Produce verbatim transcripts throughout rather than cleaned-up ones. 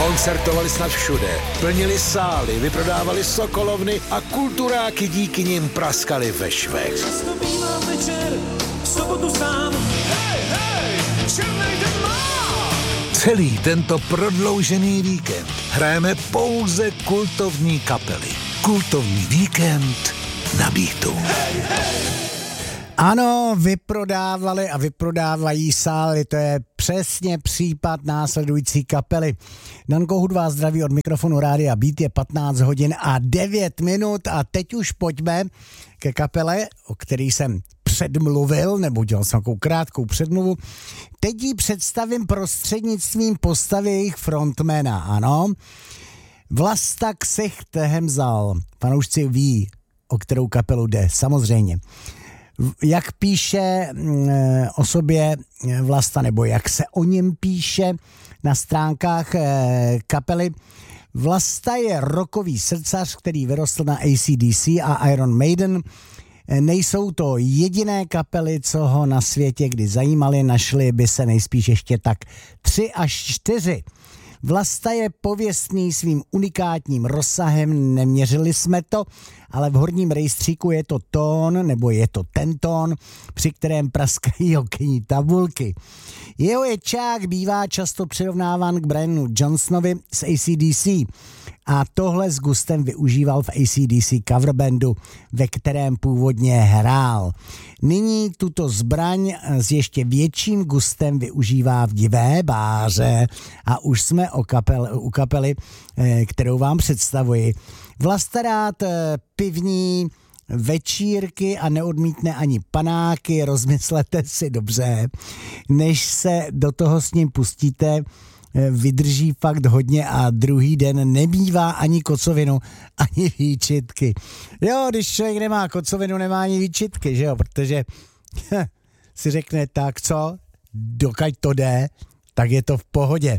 Koncertovali snad všude, plnili sály, vyprodávali sokolovny a kulturáky díky nim praskali ve švech. Často bývám večer, v sobotu sám, hej, hej, černej den má. Celý tento prodloužený víkend hrajeme pouze kultovní kapely. Kultovní víkend na Beatu. Hej, hej. Ano, vyprodávali a vyprodávají sály, to je přesně případ následující kapely. Dan Kohut vás zdraví od mikrofonu Rádia Beat, je patnáct hodin a devět minut a teď už pojďme ke kapele, o který jsem předmluvil, nebo dělal jsem takovou krátkou předmluvu. Teď ji představím prostřednictvím postavy jejich frontmana, ano. Vlasta Ksicht Hemzal, fanoušci ví, o kterou kapelu jde, samozřejmě. Jak píše e, o sobě Vlasta, nebo jak se o něm píše na stránkách e, kapely, Vlasta je rockový srdcař, který vyrostl na A C D C a Iron Maiden. E, nejsou to jediné kapely, co ho na světě kdy zajímaly, našli by se nejspíš ještě tak tři až čtyři. Vlasta je pověstný svým unikátním rozsahem, neměřili jsme to, ale v horním rejstříku je to tón, nebo je to ten tón, při kterém praskají hokejní tabulky. Jeho ječák bývá často přirovnáván k Brianu Johnsonovi z A C D C a tohle s gustem využíval v A C D C coverbandu, ve kterém původně hrál. Nyní tuto zbraň s ještě větším gustem využívá v divé báře a už jsme o kapel, u kapely, kterou vám představuji. Vlasta rád pivní večírky a neodmítne ani panáky, rozmyslete si dobře, než se do toho s ním pustíte, vydrží fakt hodně a druhý den nebývá ani kocovinu, ani výčitky. Jo, když člověk nemá kocovinu, nemá ani výčitky, že jo, protože si řekne tak co, dokud to jde, tak je to v pohodě.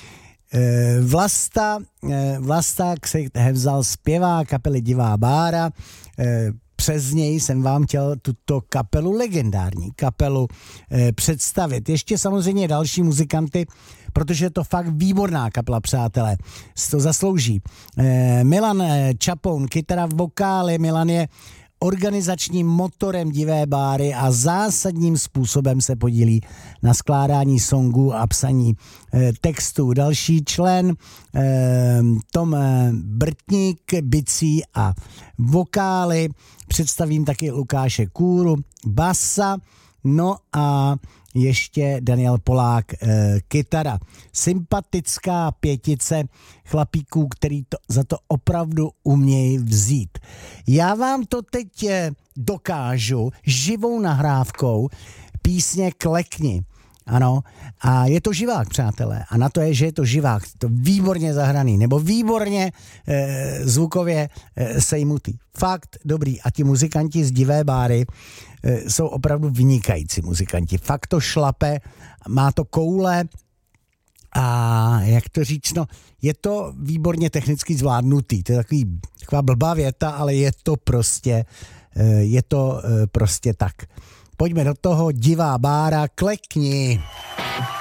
Vlasta, Vlasta Ksicht Hemzal zpěvá kapely Divá bára. Přes něj jsem vám chtěl tuto kapelu, legendární kapelu, představit. Ještě samozřejmě další muzikanty, protože je to fakt výborná kapela, přátelé. Si to zaslouží. Milan Čapoun, kytara v vokáli. Milan je organizačním motorem Divé báry a zásadním způsobem se podílí na skládání songů a psaní e, textů. Další člen e, Tom e, Brtník, bicí a vokály. Představím taky Lukáše Kůru, basa, no a ještě Daniel Polák, e, kytara. Sympatická pětice chlapíků, který to, za to opravdu umějí vzít. Já vám to teď e, dokážu živou nahrávkou písně Klekni. Ano, a je to živák, přátelé. A na to je, že je to živák. To výborně zahraný, nebo výborně e, zvukově e, sejmutý. Fakt dobrý. A ti muzikanti z Divé báry e, jsou opravdu vynikající muzikanti. Fakt to šlape, má to koule a jak to říct, no, je to výborně technicky zvládnutý. To je takový, taková blbá věta, ale je to prostě, e, je to e, prostě tak. Pojďme do toho, Divá bára, Klekni.